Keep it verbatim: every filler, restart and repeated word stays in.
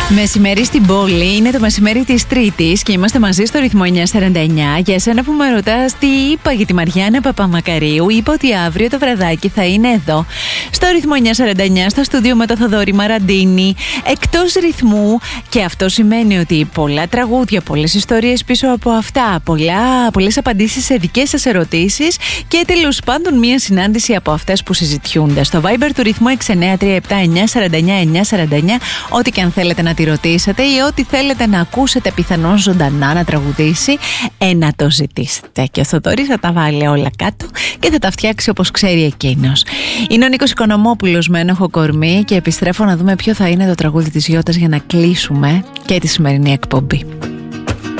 Μεσημέρι στην πόλη, είναι το μεσημέρι της Τρίτης και είμαστε μαζί στο ρυθμό εννιά σαράντα εννιά. Για εσένα που με ρωτάς τι είπα για τη Μαριάννα Παπαμακαρίου, είπα ότι αύριο το βραδάκι θα είναι εδώ στο ρυθμό εννιά σαράντα εννιά, στο στούντιο με το Θοδωρή Μαραντίνη, εκτός ρυθμού, και αυτό σημαίνει ότι πολλά τραγούδια, πολλές ιστορίες πίσω από αυτά, πολλά, πολλές απαντήσεις σε δικές σας ερωτήσεις και τέλος πάντων μία συνάντηση από αυτές που συζητιούνται. Στο Viber του ρυθμού έξι εννιά τρία επτά εννιά σαράντα εννιά εννιά σαράντα εννιά, ό,τι και αν θέλετε να τη ρωτήσετε ή ό,τι θέλετε να ακούσετε πιθανόν ζωντανά να τραγουδήσει, ε, να το ζητήσετε. Και ο Θοδωρής θα τα βάλει όλα κάτω και θα τα φτιάξει όπως ξέρει εκείνος. Είναι ο Νίκος Οικονομόπουλος με ένοχο κορμί και επιστρέφω να δούμε ποιο θα είναι το τραγούδι της Γιώτας για να κλείσουμε και τη σημερινή εκπομπή.